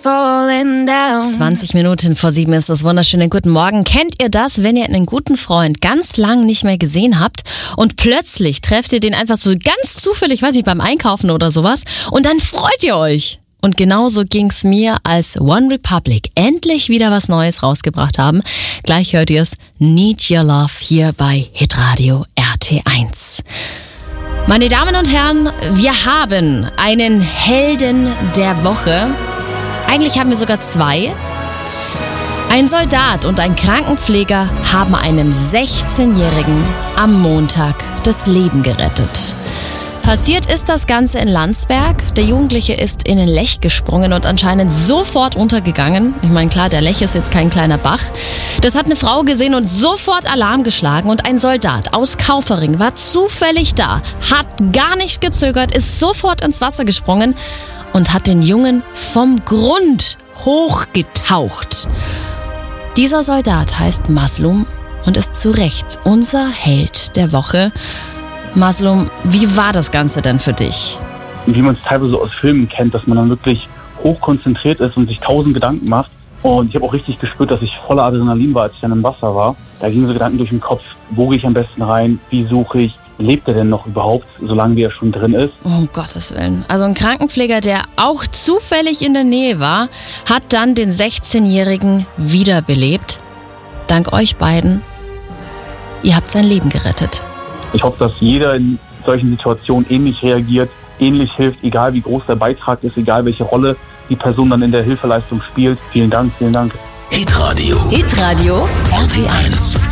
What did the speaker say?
falling down. 20 Minuten vor 7 ist das wunderschöne Guten Morgen. Kennt ihr das, wenn ihr einen guten Freund ganz lang nicht mehr gesehen habt und plötzlich trefft ihr den einfach so ganz zufällig, weiß ich, beim Einkaufen oder sowas und dann freut ihr euch? Und genauso ging's mir, als One Republic endlich wieder was Neues rausgebracht haben. Gleich hört ihr es, Need Your Love hier bei Hitradio RT1. Meine Damen und Herren, wir haben einen Helden der Woche. Eigentlich haben wir sogar zwei. Ein Soldat und ein Krankenpfleger haben einem 16-Jährigen am Montag das Leben gerettet. Passiert ist das Ganze in Landsberg. Der Jugendliche ist in den Lech gesprungen und anscheinend sofort untergegangen. Ich meine, klar, der Lech ist jetzt kein kleiner Bach. Das hat eine Frau gesehen und sofort Alarm geschlagen. Und ein Soldat aus Kaufering war zufällig da, hat gar nicht gezögert, ist sofort ins Wasser gesprungen und hat den Jungen vom Grund hochgetaucht. Dieser Soldat heißt Maslum und ist zu Recht unser Held der Woche. Maslum, wie war das Ganze denn für dich? Wie man es teilweise aus Filmen kennt, dass man dann wirklich hochkonzentriert ist und sich 1000 Gedanken macht. Und ich habe auch richtig gespürt, dass ich voller Adrenalin war, als ich dann im Wasser war. Da gingen so Gedanken durch den Kopf, wo gehe ich am besten rein, wie suche ich, lebt er denn noch überhaupt, solange er schon drin ist? Um Gottes Willen. Also ein Krankenpfleger, der auch zufällig in der Nähe war, hat dann den 16-Jährigen wiederbelebt. Dank euch beiden. Ihr habt sein Leben gerettet. Ich hoffe, dass jeder in solchen Situationen ähnlich reagiert, ähnlich hilft, egal wie groß der Beitrag ist, egal welche Rolle die Person dann in der Hilfeleistung spielt. Vielen Dank, vielen Dank. Hitradio Hitradio RT1.